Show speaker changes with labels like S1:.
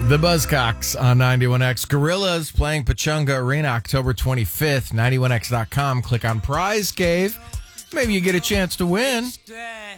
S1: The Buzzcocks on 91X. Gorillas playing Pechanga Arena October 25th. 91X.com. Click on Prize Cave. Maybe you get a chance to win.